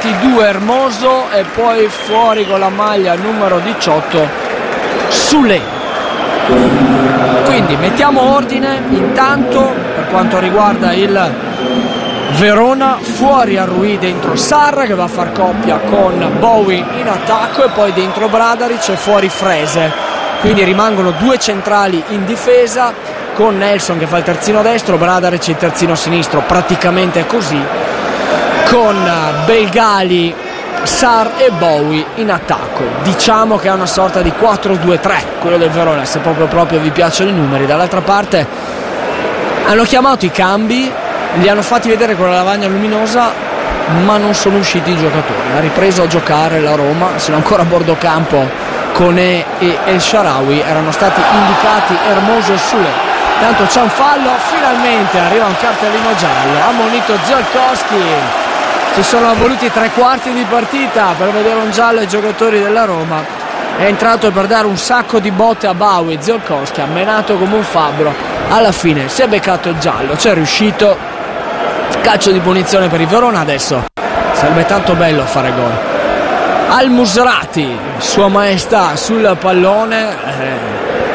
espulsati 2 Hermoso e poi fuori con la maglia numero 18 Sule. Quindi mettiamo ordine intanto per quanto riguarda il Verona. Fuori Arrui, dentro Sarra che va a far coppia con Bowie in attacco e poi dentro Bradaric e fuori Frese. Quindi rimangono 2 centrali in difesa con Nelson che fa il terzino destro, Bradaric il terzino sinistro, praticamente così, con Belgali, Sar e Bowie in attacco. Diciamo che è una sorta di 4-2-3 quello del Verona, se proprio vi piacciono i numeri. Dall'altra parte hanno chiamato i cambi, li hanno fatti vedere con la lavagna luminosa, ma non sono usciti i giocatori. Ha ripreso a giocare la Roma, sono ancora a bordo campo Koné e El Shaarawy, erano stati indicati Hermoso e Sule. Tanto c'è un fallo, finalmente arriva un cartellino giallo, ammonito Ziolkowski. Ci sono voluti 3/4 di partita per vedere un giallo ai giocatori della Roma. È entrato per dare un sacco di botte a Bowie. Ziolkowski ha menato come un fabbro, alla fine si è beccato il giallo, c'è riuscito. Calcio di punizione per il Verona. Adesso sarebbe tanto bello fare gol. Al Musrati, sua maestà sul pallone,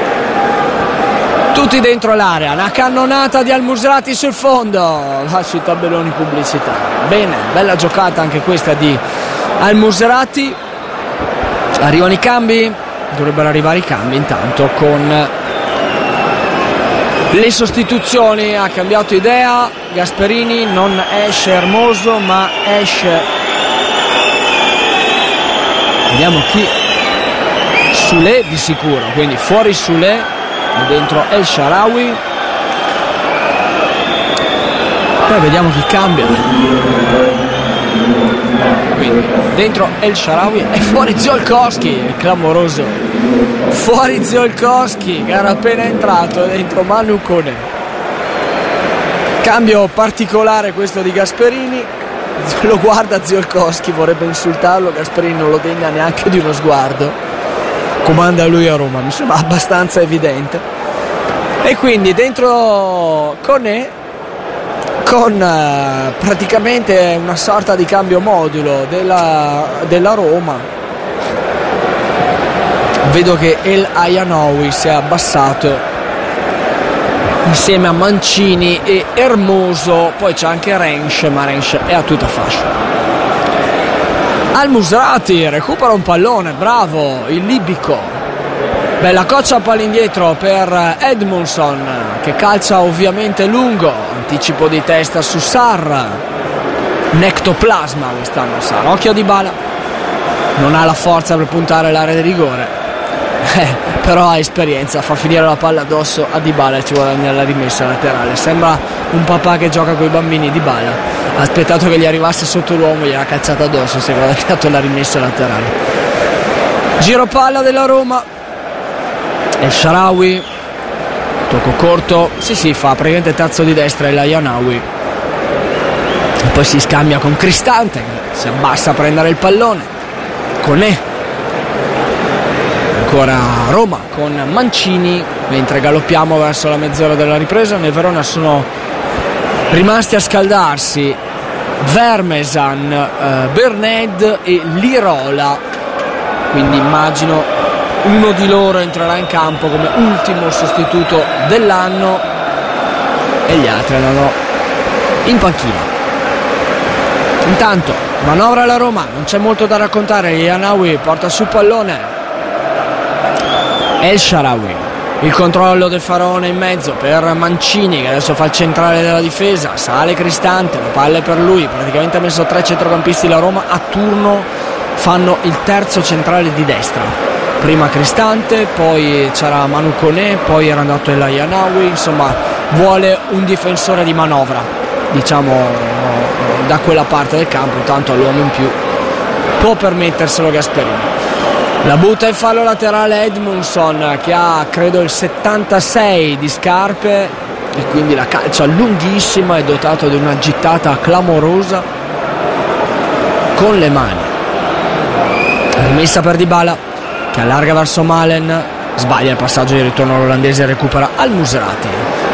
tutti dentro l'area, una cannonata di Al Musrati sul fondo, va sui tabelloni pubblicitari. Bene, bella giocata anche questa di Al Musrati. Arrivano i cambi, dovrebbero arrivare i cambi intanto con le sostituzioni. Ha cambiato idea Gasperini, non esce Hermoso ma esce, vediamo chi, Sule di sicuro, quindi fuori Sule e dentro El Shaarawy. Poi vediamo chi cambia, quindi dentro El Shaarawy e fuori Ziolkowski, clamoroso, fuori Ziolkowski che era appena entrato, dentro Manu Koné. Cambio particolare questo di Gasperini, lo guarda Ziolkowski, vorrebbe insultarlo, Gasperini non lo degna neanche di uno sguardo. Comanda lui a Roma, mi sembra abbastanza evidente. E quindi dentro Koné con praticamente una sorta di cambio modulo della Roma. Vedo che El Ayanoui si è abbassato insieme a Mancini e Hermoso, poi c'è anche Rensch, ma Rensch è a tutta fascia. Al Musrati recupera un pallone, bravo il libico, bella coccia a palla indietro per Edmundson che calcia ovviamente lungo, anticipo di testa su Sarr, un ectoplasma quest'anno Sarr, occhio a Dybala, non ha la forza per puntare l'area di rigore, però ha esperienza, fa finire la palla addosso a Dybala e ci guadagna la rimessa laterale. Sembra un papà che gioca con i bambini. Dybala ha aspettato che gli arrivasse sotto l'uomo, gli ha cacciato addosso, si è guadagnato la rimessa laterale. Giro palla della Roma, El Shaarawy, tocco corto, sì, fa praticamente terzo di destra El Ayanoui e poi si scambia con Cristante che si abbassa a prendere il pallone. Koné, ancora Roma con Mancini, mentre galoppiamo verso la mezz'ora della ripresa. Nel Verona sono rimasti a scaldarsi Vermesan, Berned e Lirola, quindi immagino uno di loro entrerà in campo come ultimo sostituto dell'anno e gli altri andranno in panchina. Intanto manovra la Roma, non c'è molto da raccontare. Ayanoui porta sul pallone, El Shaarawy, il controllo del Faraone in mezzo per Mancini che adesso fa il centrale della difesa, sale Cristante, la palla è per lui, praticamente ha messo 3 centrocampisti la Roma, a turno fanno il terzo centrale di destra, prima Cristante, poi c'era Manu Koné, poi era andato El Ayanoui, insomma vuole un difensore di manovra, diciamo, da quella parte del campo, tanto all'uomo in più può permetterselo Gasperini. La butta in fallo laterale Edmundson che ha credo il 76 di scarpe e quindi la calcia lunghissima, è dotato di una gittata clamorosa con le mani. Rimessa per Dybala che allarga verso Malen, sbaglia il passaggio di ritorno all'olandese, recupera Al Musrati.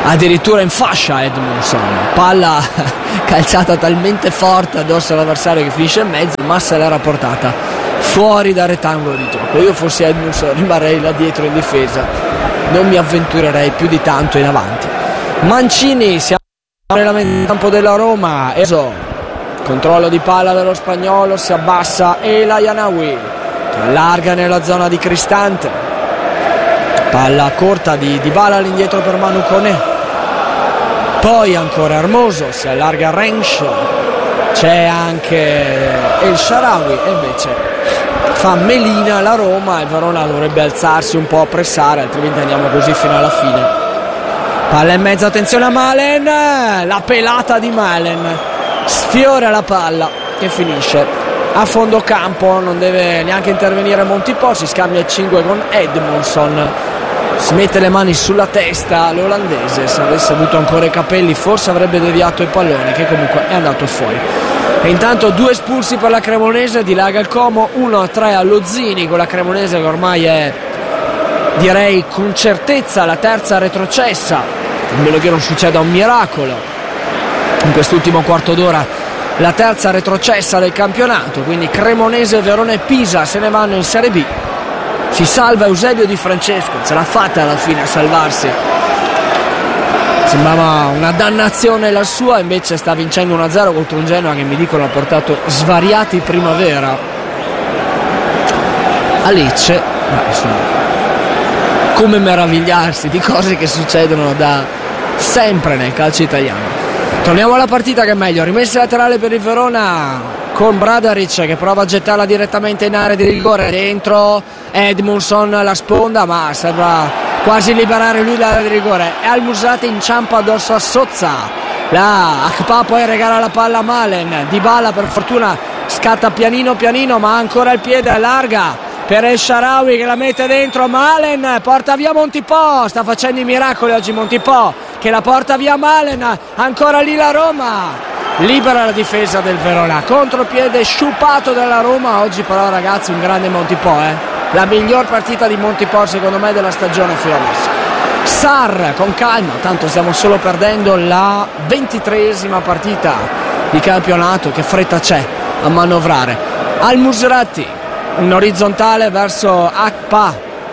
addirittura in fascia Edmondson, palla calciata talmente forte addosso all'avversario che finisce in mezzo, ma se l'era portata fuori dal rettangolo di gioco. Io fossi Edmondson rimarrei là dietro in difesa, non mi avventurerei più di tanto in avanti. Mancini si apre nel campo della Roma, controllo di palla dello spagnolo, si abbassa El Ayanawi che allarga nella zona di Cristante, palla corta di Dybala all'indietro per Manu Koné, poi ancora Hermoso, si allarga Rensch, c'è anche El Shaarawy e invece fa melina la Roma. Il Verona dovrebbe alzarsi un po' a pressare, altrimenti andiamo così fino alla fine. Palla in mezzo, attenzione a Malen, la pelata di Malen, sfiora la palla che finisce a fondo campo, non deve neanche intervenire Montipò, si scambia il 5 con Edmondson, si mette le mani sulla testa l'olandese, se avesse avuto ancora i capelli forse avrebbe deviato il pallone che comunque è andato fuori. E intanto 2 espulsi per la Cremonese, dilaga il Como, 1-3 allo Zini, con la Cremonese che ormai è, direi con certezza, la terza retrocessa, a meno che non succeda un miracolo in quest'ultimo quarto d'ora, la terza retrocessa del campionato. Quindi Cremonese, Verona e Pisa se ne vanno in Serie B. Si salva Eusebio Di Francesco, ce l'ha fatta alla fine a salvarsi, sembrava una dannazione la sua, invece sta vincendo 1-0 contro un Genoa che mi dicono ha portato svariati Primavera a Lecce, ma insomma, come meravigliarsi di cose che succedono da sempre nel calcio italiano. Torniamo alla partita, che è meglio, rimessa laterale per il Verona con Bradaric che prova a gettarla direttamente in area di rigore, dentro Edmondson la sponda, ma sembra quasi liberare lui l'area di rigore, e Al-Musrati inciampa addosso a Sozza, la Akpa poi regala la palla a Malen, Dybala per fortuna scatta pianino pianino ma ha ancora il piede, allarga per El Shaarawy che la mette dentro, Malen porta via Montipò, sta facendo i miracoli oggi Montipò che la porta via Malen, ancora lì la Roma, libera la difesa del Verona, contropiede sciupato dalla Roma. Oggi però ragazzi un grande Montipò, la miglior partita di Montipò secondo me della stagione fino adesso. Sarr con calma, tanto stiamo solo perdendo la 23esima partita di campionato, che fretta c'è a manovrare. Al-Musrati in orizzontale verso Akpa,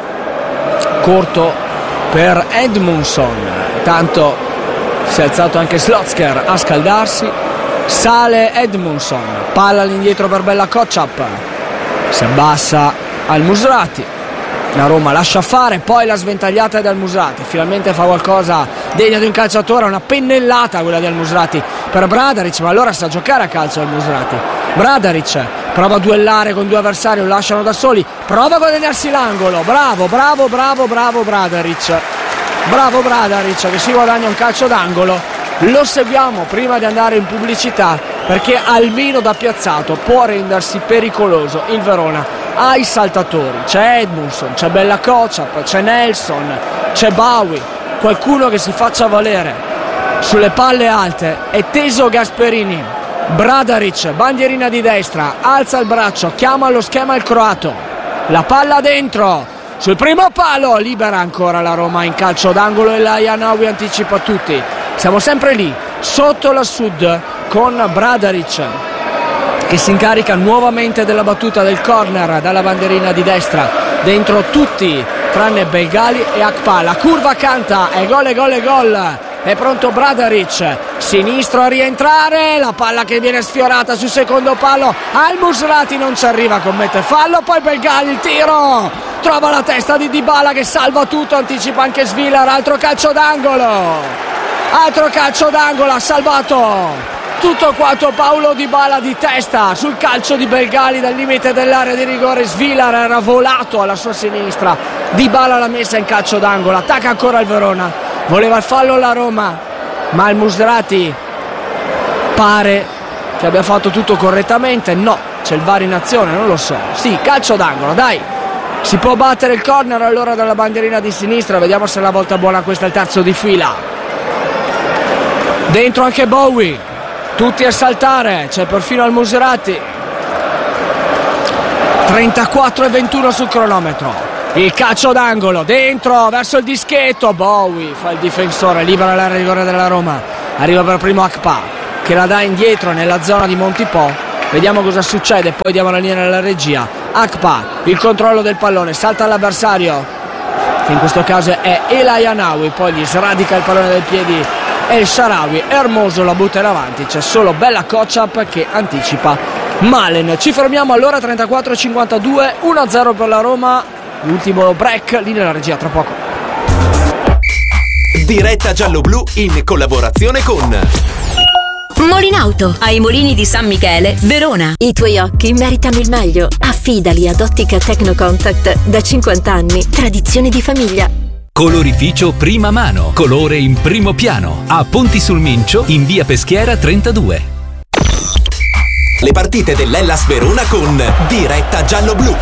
corto per Edmondson, tanto si è alzato anche Slotsker a scaldarsi, sale Edmondson, palla all'indietro per Bella Kotschap, si abbassa Al-Musrati, la Roma lascia fare, poi la sventagliata di Al-Musrati, finalmente fa qualcosa degna di un calciatore, una pennellata quella di Al-Musrati per Bradaric, ma allora sa giocare a calcio Al-Musrati. Bradaric prova a duellare con 2 avversari, lo lasciano da soli, prova a guadagnarsi l'angolo, bravo Bradaric, bravo Bradaric che si guadagna un calcio d'angolo. Lo seguiamo prima di andare in pubblicità, perché almeno da piazzato può rendersi pericoloso il Verona ai saltatori. C'è Edmondson, c'è Bella Kotschap, c'è Nelson, c'è Bowie, qualcuno che si faccia valere sulle palle alte. È teso Gasperini, Bradaric, bandierina di destra, alza il braccio, chiama allo schema il croato, la palla dentro sul primo palo, libera ancora la Roma in calcio d'angolo e la Ayanawi anticipa tutti. Siamo sempre lì sotto la Sud con Bradaric che si incarica nuovamente della battuta del corner dalla bandierina di destra, dentro tutti tranne Belgali e Akpa, la curva canta, è gol, è pronto Bradaric, sinistro a rientrare, la palla che viene sfiorata sul secondo palo, Al-Musrati non ci arriva, commette fallo, poi Belgali, il tiro, trova la testa di Dybala che salva tutto, anticipa anche Svilar, altro calcio d'angolo, ha salvato tutto quanto Paulo Dybala di testa sul calcio di Belgali dal limite dell'area di rigore. Svilar era volato alla sua sinistra, Dybala l'ha messa in calcio d'angolo, attacca ancora il Verona, voleva il fallo la Roma, ma il Musrati pare che abbia fatto tutto correttamente. No, c'è il VAR in azione, non lo so. Sì, calcio d'angolo, dai, si può battere il corner allora dalla bandierina di sinistra, vediamo se è la volta buona, questa è il terzo di fila. Dentro anche Bowie, tutti a saltare, c'è perfino Al-Musrati. 34-21 sul cronometro. il calcio d'angolo dentro verso il dischetto, Bowie fa il difensore, libera l'area di rigore della Roma, arriva per primo Akpa che la dà indietro nella zona di Montipò. Vediamo cosa succede, poi diamo la linea alla regia. Akpa, il controllo del pallone, salta all'avversario, che in questo caso è El Ayanawi, poi gli sradica il pallone dai piedi El Shaarawy, Hermoso la butta in avanti, c'è solo Bella Kotchap che anticipa Malen. Ci fermiamo allora, 34-52, 1-0 per la Roma, l'ultimo break, linea alla regia tra poco. Diretta giallo-blu in collaborazione con Molinauto, ai Molini di San Michele, Verona. I tuoi occhi meritano il meglio. Affidali ad Ottica Technocontact, da 50 anni, tradizione di famiglia. Colorificio Prima Mano, colore in primo piano, a Ponti sul Mincio in via Peschiera 32. le partite dell'Hellas Verona con Diretta giallo-blu.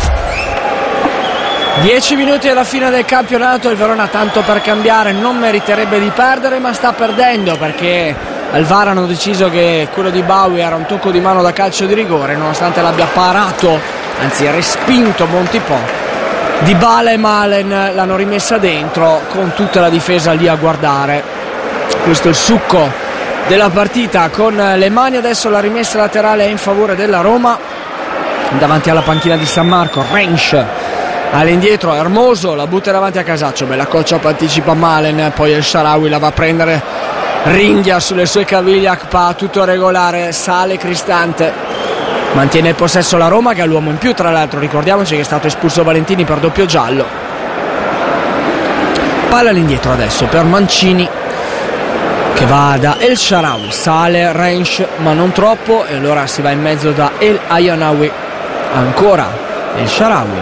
10 minuti alla fine del campionato, il Verona tanto per cambiare non meriterebbe di perdere, ma sta perdendo perché al VAR hanno deciso che quello di Bowie era un tocco di mano da calcio di rigore, nonostante l'abbia parato, anzi respinto Montipò. Dybala e Malen l'hanno rimessa dentro con tutta la difesa lì a guardare. Questo è il succo della partita, con le mani adesso la rimessa laterale è in favore della Roma. Davanti alla panchina di San Marco, Rensch all'indietro, Hermoso la butta davanti a Casaccio, bella Kotchap anticipa Malen, poi El Shaarawy la va a prendere, ringhia sulle sue caviglie Akpa, tutto regolare, sale Cristante. Mantiene il possesso la Roma, che ha l'uomo in più, tra l'altro ricordiamoci che è stato espulso Valentini per doppio giallo. Palla all'indietro adesso per Mancini, che va da El Shaarawy, sale Rensch ma non troppo, e allora si va in mezzo da El Ayanawi, ancora El Shaarawy,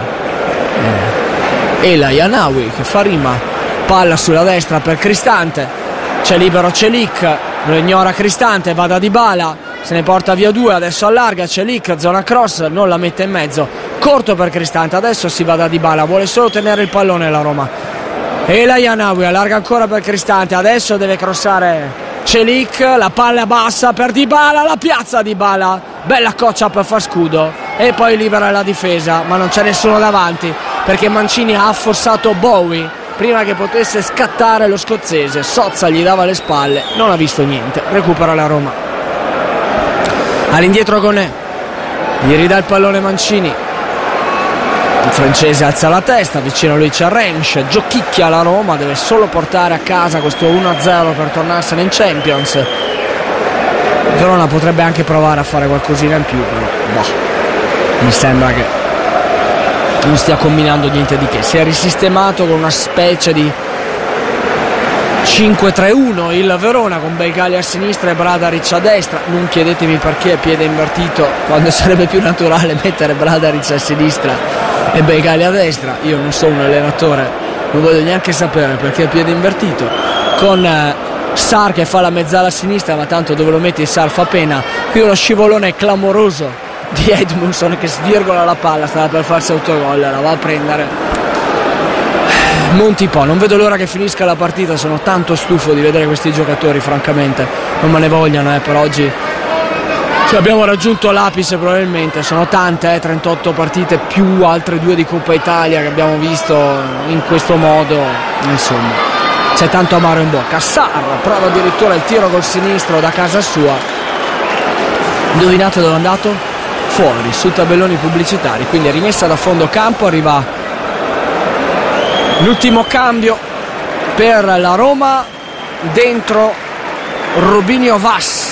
El Ayanawi che fa rima, palla sulla destra per Cristante, c'è libero Celik, lo ignora Cristante, va da Dybala, se ne porta via due, adesso allarga Celik, zona cross, non la mette in mezzo, corto per Cristante, adesso si va da Dybala, vuole solo tenere il pallone la Roma. E la Ayanawi allarga ancora per Cristante, adesso deve crossare Celik, la palla bassa per Dybala, la piazza Dybala, bella Kotchap fa scudo e poi libera la difesa, ma non c'è nessuno davanti perché Mancini ha affossato Bowie prima che potesse scattare lo scozzese. Sozza gli dava le spalle, non ha visto niente, recupera la Roma. All'indietro Gonè, gli ridà il pallone Mancini, il francese alza la testa, vicino a lui c'è Rensch, giochicchia la Roma, deve solo portare a casa questo 1-0 per tornarsene in Champions. Verona potrebbe anche provare a fare qualcosina in più, però mi sembra che non stia combinando niente di che. Si è risistemato con una specie di 5-3-1 il Verona, con Belgali a sinistra e Bradaric a destra. Non chiedetemi perché è piede invertito quando sarebbe più naturale mettere Bradaric a sinistra e Belgali a destra. Io non sono un allenatore, non voglio neanche sapere perché è piede invertito, con Sarr che fa la mezzala a sinistra, ma tanto dove lo metti Sarr fa pena. Qui uno scivolone clamoroso di Edmundson che svirgola la palla, stava per farsi autogol, la va a prendere Montipò. Non vedo l'ora che finisca la partita, sono tanto stufo di vedere questi giocatori, francamente non me ne vogliano, per oggi abbiamo raggiunto l'apice probabilmente, sono tante, 38 partite più altre 2 di Coppa Italia che abbiamo visto in questo modo, insomma c'è tanto amaro in bocca. Sarr prova addirittura il tiro col sinistro da casa sua, indovinate dove è andato? Fuori, su tabelloni pubblicitari, quindi rimessa da fondo campo, arriva l'ultimo cambio per la Roma, dentro Robinho Vas,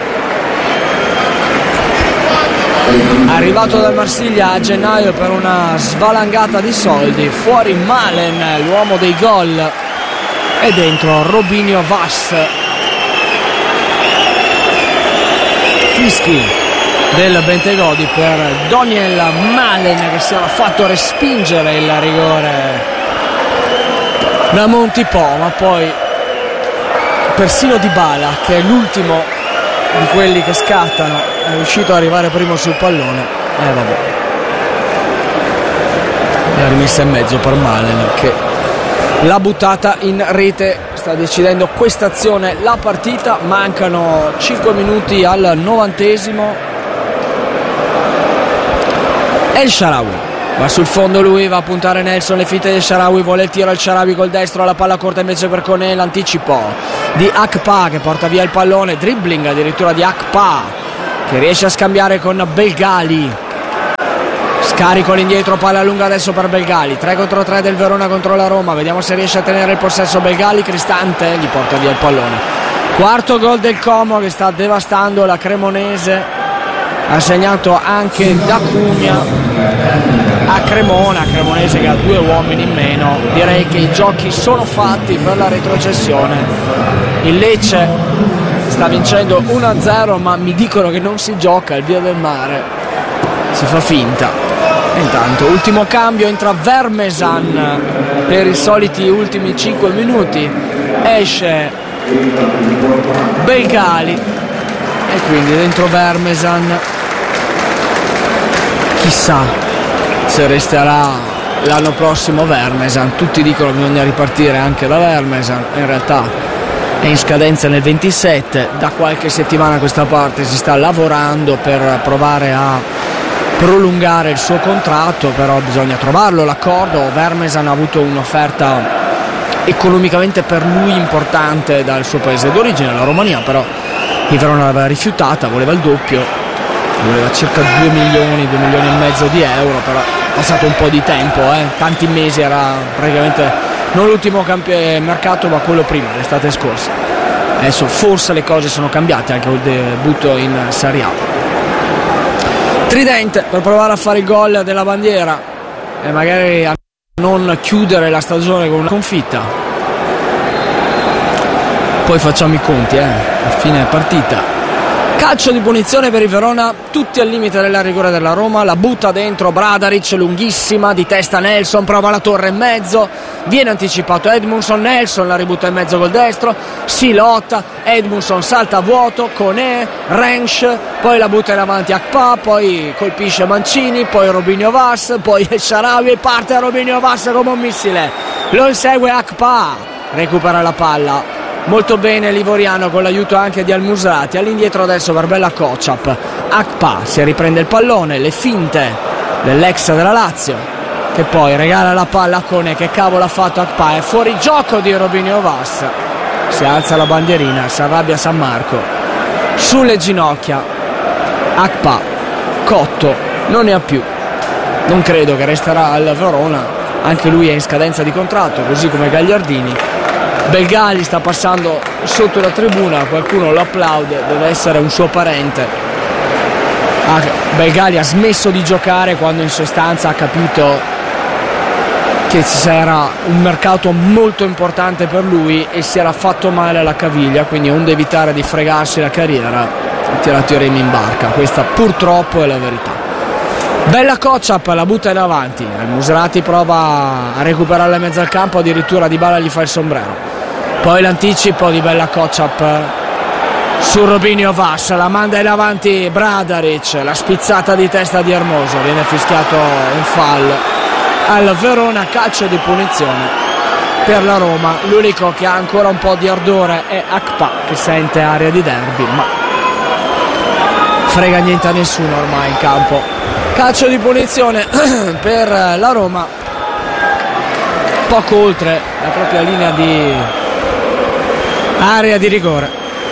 arrivato dal Marsiglia a gennaio per una svalangata di soldi. Fuori Malen, l'uomo dei gol, e dentro Robinho Vas. Fischi del Bentegodi per Daniel Malen, che si era fatto respingere il rigore da Montipò, ma poi persino Dybala, che è l'ultimo di quelli che scattano, è riuscito ad arrivare primo sul pallone. Vabbè, la rimessa in mezzo per Malen, che l'ha buttata in rete. Sta decidendo questa azione la partita, mancano 5 minuti al 90esimo. El Shaarawy Va sul fondo lui, va a puntare Nelson, le finte di Shaarawy, vuole il tiro al Shaarawy col destro, la palla corta invece per Koné, l'anticipo di Akpa che porta via il pallone, dribbling addirittura di Akpa che riesce a scambiare con Belgali, scarico all'indietro, palla lunga adesso per Belgali, 3 contro 3 del Verona contro la Roma, vediamo se riesce a tenere il possesso Belgali, Cristante gli porta via il pallone. Quarto gol del Como che sta devastando la Cremonese, ha segnato anche D'Acunha a Cremonese che ha 2 uomini in meno. Direi che i giochi sono fatti per la retrocessione. Il Lecce sta vincendo 1-0, ma mi dicono che non si gioca al Via del Mare, si fa finta. E intanto ultimo cambio, entra Vermesan per i soliti ultimi 5 minuti, esce Belgali e quindi dentro Vermesan. Chissà se resterà l'anno prossimo Vermesan, tutti dicono che bisogna ripartire anche da Vermesan, in realtà è in scadenza nel 27, da qualche settimana a questa parte si sta lavorando per provare a prolungare il suo contratto, però bisogna trovarlo l'accordo. Vermesan ha avuto un'offerta economicamente per lui importante dal suo paese d'origine, la Romania, però il Verona l'aveva rifiutata, voleva il doppio, voleva circa 2 milioni e mezzo di euro, però è passato un po' di tempo, tanti mesi, era praticamente non l'ultimo mercato ma quello prima, l'estate scorsa. Adesso forse le cose sono cambiate anche col debutto in Serie A. Tridente per provare a fare il gol della bandiera e magari a non chiudere la stagione con una sconfitta. Poi facciamo i conti a fine partita. Calcio di punizione per il Verona, tutti al limite della rigore della Roma, la butta dentro Bradaric, lunghissima, di testa Nelson, prova la torre in mezzo, viene anticipato Edmundson, Nelson la ributta in mezzo col destro, si lotta, Edmundson salta a vuoto, Koné, Rensch, poi la butta in avanti Akpa, poi colpisce Mancini, poi Robinho Vas, poi Shaarawy, parte Robinho Vas come un missile, lo insegue Akpa, recupera la palla. Molto bene l'Ivoriano con l'aiuto anche di Al-Musrati, all'indietro adesso per Bella Kocap, Akpa si riprende il pallone, le finte dell'ex della Lazio che poi regala la palla a Koné, che cavolo ha fatto Akpa, è fuori gioco di Robinho Vas, si alza la bandierina, si arrabbia San Marco, sulle ginocchia Akpa, cotto, non ne ha più, non credo che resterà al Verona, anche lui è in scadenza di contratto così come Gagliardini. Belgali sta passando sotto la tribuna, qualcuno lo applaude, deve essere un suo parente. Belgali ha smesso di giocare quando in sostanza ha capito che c'era un mercato molto importante per lui e si era fatto male alla caviglia, quindi onde evitare di fregarsi la carriera ha tirato i remi in barca, questa purtroppo è la verità. Bella Kocap la butta in avanti, Al-Musrati prova a recuperarla in mezzo al campo, addirittura Dybala gli fa il sombrero. Poi l'anticipo di Bella Kocap su Robinho Vas, la manda in avanti Bradaric, la spizzata di testa di Hermoso, viene fischiato un fallo al Verona, calcio di punizione per la Roma. L'unico che ha ancora un po' di ardore è Akpa, che sente aria di derby, ma frega niente a nessuno ormai in campo. Calcio di punizione per la Roma, poco oltre la propria linea di area di rigore.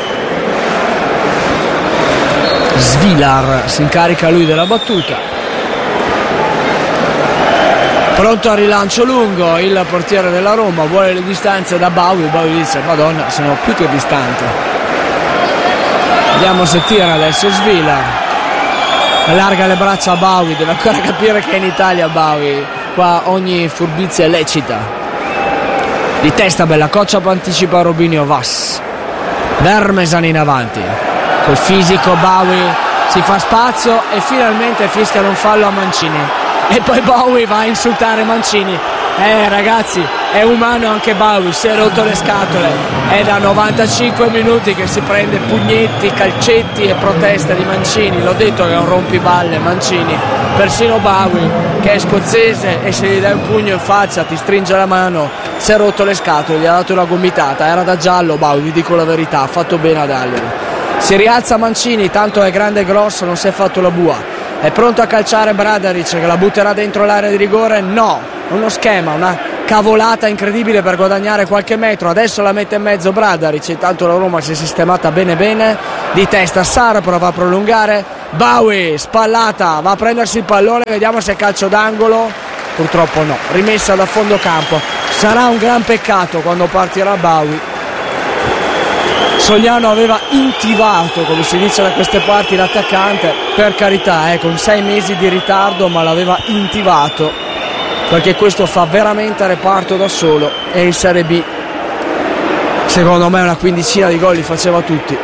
Svilar si incarica lui della battuta, pronto al rilancio lungo il portiere della Roma, vuole le distanze da Bowie dice madonna sono più che distante, vediamo se tira adesso Svilar, allarga le braccia a Bowie, deve ancora capire che è in Italia Bowie, qua ogni furbizia è lecita. Di testa Bella Kocap anticipa Robinho Vas, Vermesan in avanti, col fisico Bowie si fa spazio e finalmente fischiano un fallo a Mancini e poi Bowie va a insultare Mancini. Ragazzi, è umano anche Bowie, si è rotto le scatole, è da 95 minuti che si prende pugnetti, calcetti e proteste di Mancini, l'ho detto che è un rompiballe Mancini, persino Bowie che è scozzese e se gli dai un pugno in faccia ti stringe la mano, si è rotto le scatole, gli ha dato una gomitata, era da giallo Bowie, vi dico la verità, ha fatto bene a darglielo. Si rialza Mancini, tanto è grande e grosso, non si è fatto la bua, è pronto a calciare Bradaric, che la butterà dentro l'area di rigore. No, uno schema, una cavolata incredibile per guadagnare qualche metro. Adesso la mette in mezzo Bradaric, intanto la Roma si è sistemata bene bene, di testa Sarr, prova a prolungare, Bowie, spallata, va a prendersi il pallone, vediamo se è calcio d'angolo, purtroppo no, rimessa da fondo campo. Sarà un gran peccato quando partirà Bowie. Sogliano aveva intivato, come si dice da queste parti, l'attaccante, per carità, con 6 mesi di ritardo, ma l'aveva intivato, perché questo fa veramente reparto da solo, e in Serie B secondo me una quindicina di gol li faceva tutti.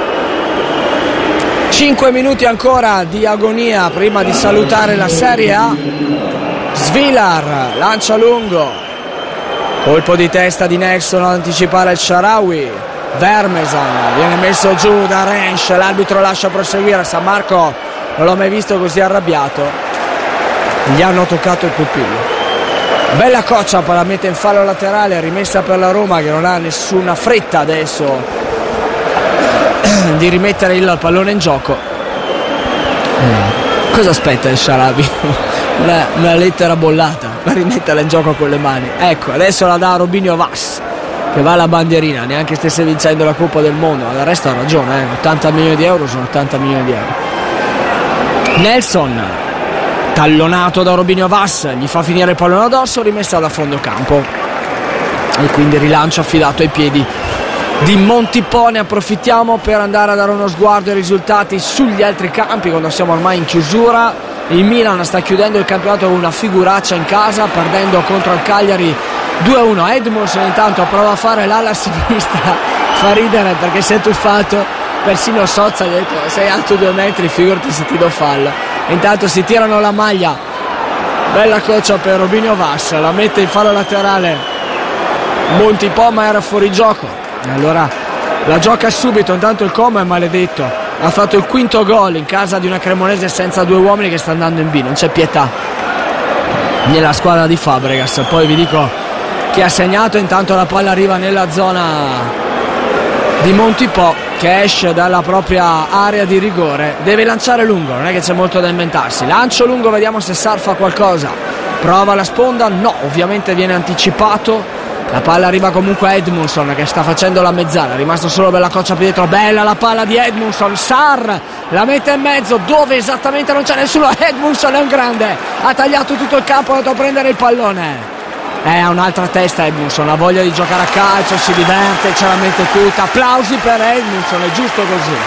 5 minuti ancora di agonia prima di salutare la Serie A. Svilar lancia lungo, colpo di testa di Nelson ad anticipare il Shaarawy. Vermesan viene messo giù da Rensch, l'arbitro lascia proseguire. San Marco non l'ho mai visto così arrabbiato, gli hanno toccato il pupillo. Bella Kocap la mette in fallo laterale, rimessa per la Roma, che non ha nessuna fretta adesso di rimettere il pallone in gioco. Cosa aspetta il Shaarawy? Una lettera bollata, la rimetterla in gioco con le mani. Ecco, adesso la dà a Robinho Vas, che va alla bandierina, neanche stesse vincendo la Coppa del Mondo. Del resto ha ragione, 80 milioni di euro sono 80 milioni di euro. Nelson, tallonato da Robinho Vas, gli fa finire il pallone addosso, rimessa da fondo campo, e quindi rilancio affidato ai piedi di Montipò. Ne approfittiamo per andare a dare uno sguardo ai risultati sugli altri campi, quando siamo ormai in chiusura. Il Milan sta chiudendo il campionato con una figuraccia in casa, perdendo contro il Cagliari 2-1. Edmundson intanto prova a fare l'ala sinistra, fa ridere perché si è tuffato, persino Sozza gli ha detto: sei alto 2 metri, figurati se ti do fallo. Intanto si tirano la maglia. Bella coccia per Robinho Vas, la mette in fallo laterale Montipò, ma era fuori gioco, e allora la gioca subito. Intanto il Como è maledetto, ha fatto il 5º gol in casa di una Cremonese senza 2 uomini che sta andando in B, non c'è pietà nella squadra di Fabregas. Poi vi dico chi ha segnato. Intanto la palla arriva nella zona di Montipò, che esce dalla propria area di rigore, deve lanciare lungo, non è che c'è molto da inventarsi. Lancio lungo, vediamo se Sarr fa qualcosa, prova la sponda, no, ovviamente viene anticipato. La palla arriva comunque a Edmundson, che sta facendo la mezzala, è rimasto solo Bella Kocap dietro. Bella la palla di Edmundson, Sarr la mette in mezzo dove esattamente non c'è nessuno. Edmundson è un grande, ha tagliato tutto il campo, è andato a prendere il pallone. Ha un'altra testa Edmundson, ha voglia di giocare a calcio, si diverte, ce la mette tutta. Applausi per Edmundson, è giusto così,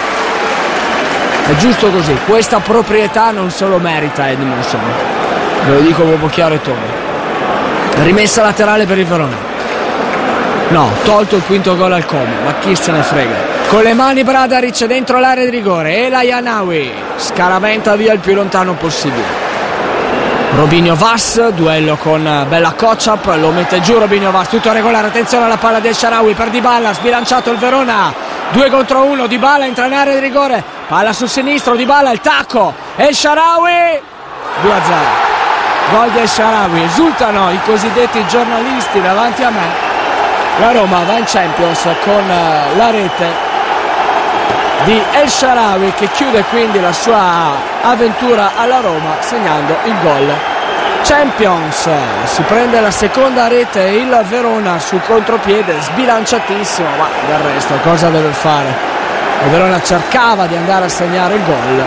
è giusto così. Questa proprietà non se lo merita Edmundson, ve lo dico proprio chiaro e tondo. Rimessa laterale per il Verona. No, tolto il 5º gol al Como, ma chi se ne frega. Con le mani Bradaric dentro l'area di rigore, El Ayanawi scaraventa via il più lontano possibile. Robinho Vas, duello con Bella Kocap, lo mette giù Robinho Vas, tutto regolare, attenzione alla palla del Shaarawy per Dybala, sbilanciato il Verona, 2 contro 1, Dybala entra in area di rigore, palla sul sinistro, Dybala, il tacco, e il Shaarawy, 2-0, gol del Shaarawy. Esultano i cosiddetti giornalisti davanti a me. La Roma va in Champions con la rete di El Shaarawy, che chiude quindi la sua avventura alla Roma segnando il gol Champions. Si prende la seconda rete il Verona sul contropiede, sbilanciatissimo, ma del resto cosa deve fare? Il Verona cercava di andare a segnare il gol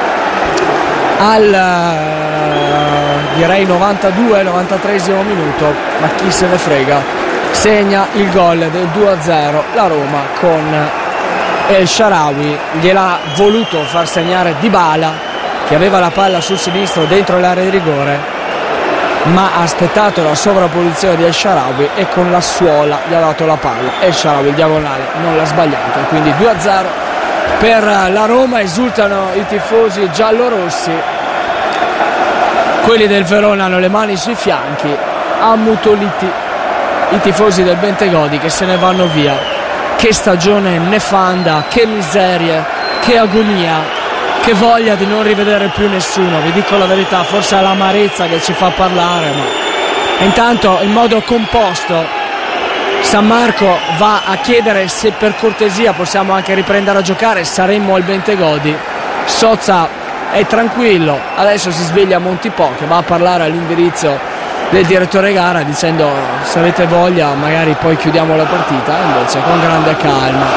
al direi 92-93esimo minuto, ma chi se ne frega. Segna il gol del 2-0 la Roma con El Shaarawy. Gliel'ha voluto far segnare Dybala, che aveva la palla sul sinistro dentro l'area di rigore, ma ha aspettato la sovrapposizione di El Shaarawy e con la suola gli ha dato la palla. El Shaarawy, il diagonale, non l'ha sbagliato, quindi 2-0 per la Roma. Esultano i tifosi giallorossi, quelli del Verona hanno le mani sui fianchi, ammutoliti i tifosi del Bentegodi, che se ne vanno via. Che stagione nefanda, che miserie, che agonia, che voglia di non rivedere più nessuno. Vi dico la verità, forse è l'amarezza che ci fa parlare, ma intanto in modo composto San Marco va a chiedere se per cortesia possiamo anche riprendere a giocare, saremmo al Bentegodi. Sozza è tranquillo. Adesso si sveglia Montipò, che va a parlare all'indirizzo del direttore gara dicendo: se avete voglia magari poi chiudiamo la partita. Invece con grande calma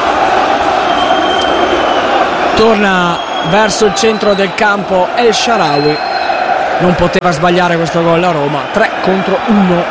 torna verso il centro del campo El Shaarawy. Non poteva sbagliare questo gol la Roma. 3-1.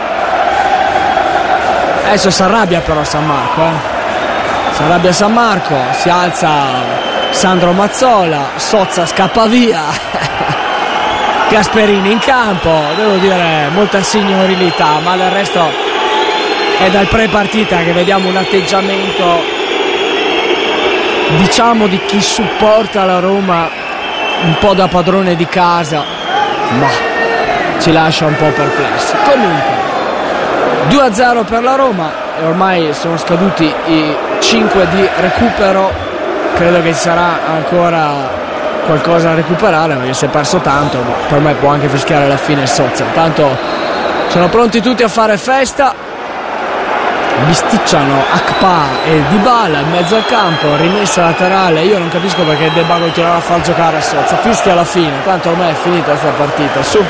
Adesso si arrabbia però San Marco, si arrabbia San Marco, si alza Sandro Mazzola, Sozza scappa via, Gasperini in campo, devo dire molta signorilità, ma del resto è dal pre-partita che vediamo un atteggiamento, diciamo, di chi supporta la Roma un po' da padrone di casa, ma ci lascia un po' perplessi. Comunque 2-0 per la Roma e ormai sono scaduti i 5 di recupero. Credo che ci sarà ancora qualcosa da recuperare perché si è perso tanto, ma per me può anche fischiare alla fine Sozza. Tanto sono pronti tutti a fare festa, bisticciano Akpa e Dybala in mezzo al campo, rimessa laterale. Io non capisco perché debba continuare a far giocare a Sozza, fischia alla fine, tanto ormai è finita questa partita. Su,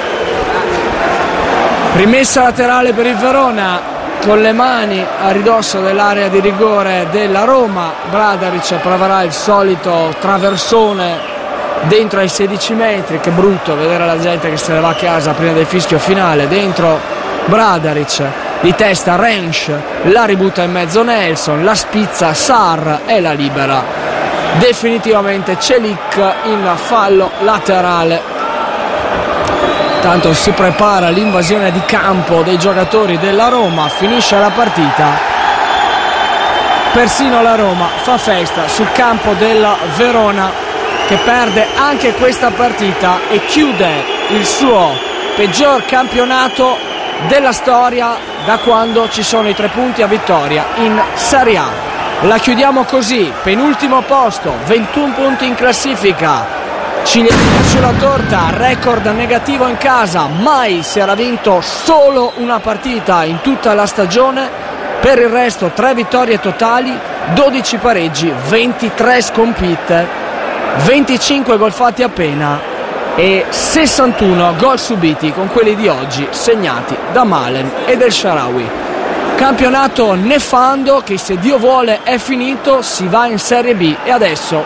rimessa laterale per il Verona con le mani a ridosso dell'area di rigore della Roma. Bradaric proverà il solito traversone dentro ai 16 metri. Che brutto vedere la gente che se ne va a casa prima del fischio finale. Dentro Bradaric, di testa Rensch, la ributta in mezzo Nelson, la spizza Sarr e la libera definitivamente Celik in fallo laterale. Tanto si prepara l'invasione di campo dei giocatori della Roma, finisce la partita, persino la Roma fa festa sul campo della Verona, che perde anche questa partita e chiude il suo peggior campionato della storia da quando ci sono i 3 punti a vittoria in Serie A. La chiudiamo così, penultimo posto, 21 punti in classifica. Ciliegina sulla torta, record negativo in casa, mai si era vinto solo una partita in tutta la stagione. Per il resto 3 vittorie totali, 12 pareggi, 23 sconfitte, 25 gol fatti appena e 61 gol subiti, con quelli di oggi segnati da Malen e del Shaarawy. Campionato nefando che, se Dio vuole, è finito, si va in Serie B e adesso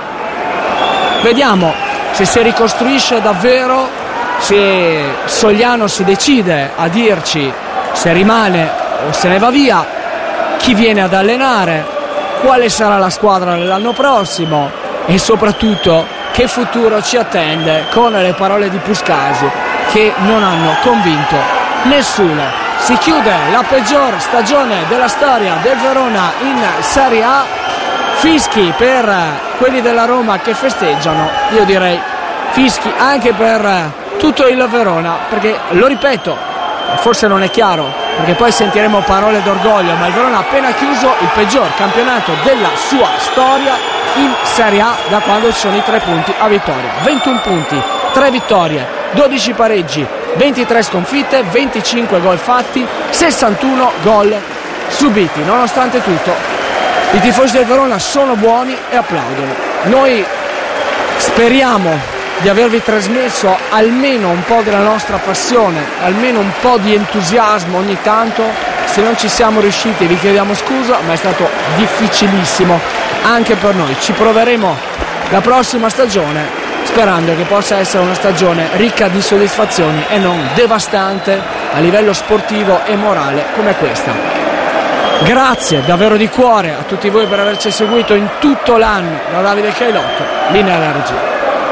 vediamo se si ricostruisce davvero, se Sogliano si decide a dirci se rimane o se ne va via, chi viene ad allenare, quale sarà la squadra dell'anno prossimo e soprattutto che futuro ci attende con le parole di Puscasi che non hanno convinto nessuno. Si chiude la peggior stagione della storia del Verona in Serie A. Fischi per quelli della Roma che festeggiano, io direi fischi anche per tutto il Verona, perché, lo ripeto, forse non è chiaro perché poi sentiremo parole d'orgoglio, ma il Verona ha appena chiuso il peggior campionato della sua storia in Serie A da quando ci sono i 3 punti a vittoria. 21 punti, 3 vittorie, 12 pareggi, 23 sconfitte, 25 gol fatti, 61 gol subiti. Nonostante tutto i tifosi del Verona sono buoni e applaudono. Noi speriamo di avervi trasmesso almeno un po' della nostra passione, almeno un po' di entusiasmo ogni tanto. Se non ci siamo riusciti vi chiediamo scusa, ma è stato difficilissimo anche per noi. Ci proveremo la prossima stagione, sperando che possa essere una stagione ricca di soddisfazioni e non devastante a livello sportivo e morale come questa. Grazie davvero di cuore a tutti voi per averci seguito in tutto l'anno. Da Davide Cailotto, linea alla regia.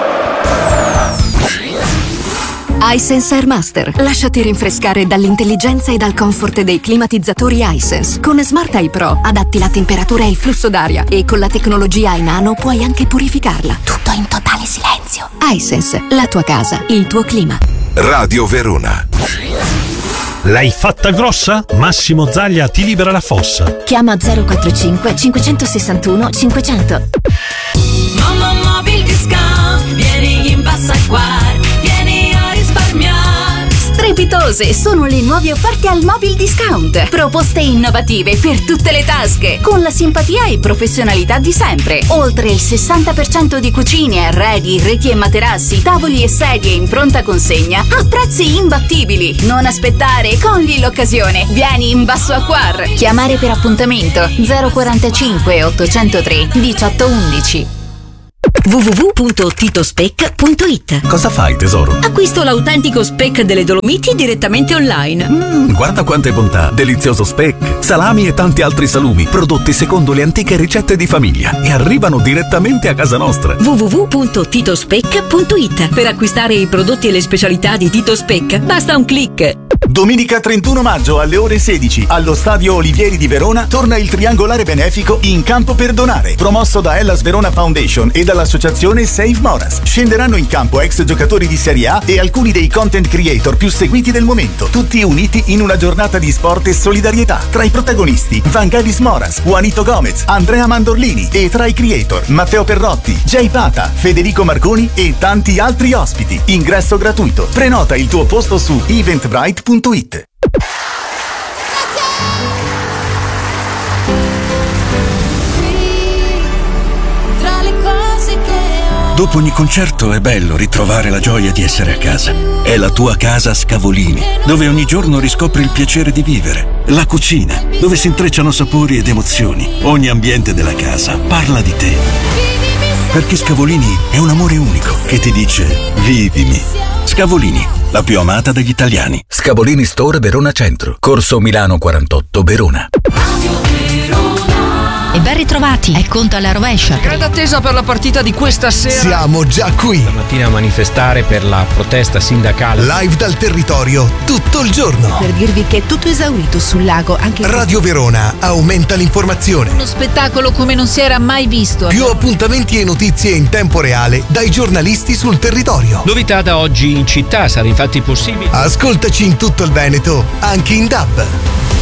iSense Airmaster. Lasciati rinfrescare dall'intelligenza e dal comfort dei climatizzatori iSense. Con Smart Eye Pro adatti la temperatura e il flusso d'aria e con la tecnologia iNano puoi anche purificarla. Tutto in totale silenzio. iSense, la tua casa, il tuo clima. Radio Verona. L'hai fatta grossa? Massimo Zaglia ti libera la fossa. Chiama 045 561 500. Mamma Mobil Discount, vieni in Bassa Acquar, vieni a risparmiare. Strepitosi appetitose sono le nuove offerte al Mobil Discount. Proposte innovative per tutte le tasche, con la simpatia e professionalità di sempre. Oltre il 60% di cucine, arredi, reti e materassi, tavoli e sedie in pronta consegna a prezzi imbattibili. Non aspettare, cogli l'occasione. Vieni in Basso Acquar. Chiamare per appuntamento 045 803 1811. www.titospec.it. Cosa fai, tesoro? Acquisto l'autentico speck delle Dolomiti direttamente online. Guarda quante bontà! Delizioso speck, salami e tanti altri salumi, prodotti secondo le antiche ricette di famiglia e arrivano direttamente a casa nostra. www.titospec.it. Per acquistare i prodotti e le specialità di Tito Speck basta un click. Domenica 31 maggio alle ore 16 allo Stadio Olivieri di Verona torna il triangolare benefico In Campo per Donare, promosso da Hellas Verona Foundation e dall'associazione Save Moras. Scenderanno in campo ex giocatori di Serie A e alcuni dei content creator più seguiti del momento, tutti uniti in una giornata di sport e solidarietà. Tra i protagonisti Vangelis Moras, Juanito Gomez, Andrea Mandorlini e tra i creator Matteo Perrotti, Jay Pata, Federico Marconi e tanti altri ospiti. Ingresso gratuito. Prenota il tuo posto su eventbrite.it. Dopo ogni concerto è bello ritrovare la gioia di essere a casa. È la tua casa Scavolini, dove ogni giorno riscopri il piacere di vivere. La cucina, dove si intrecciano sapori ed emozioni. Ogni ambiente della casa parla di te. Perché Scavolini è un amore unico che ti dice vivimi. Scavolini, la più amata degli italiani. Scavolini Store Verona Centro, Corso Milano 48 Verona. E ben ritrovati, è conto alla rovescia. Grande attesa per la partita di questa sera. Siamo già qui. Stamattina a manifestare per la protesta sindacale. Live dal territorio tutto il giorno. Per dirvi che è tutto esaurito sul lago. Anche Radio Verona aumenta l'informazione. Uno spettacolo come non si era mai visto. Più appuntamenti e notizie in tempo reale dai giornalisti sul territorio. Novità da oggi in città, sarà infatti possibile. Ascoltaci in tutto il Veneto, anche in DAB.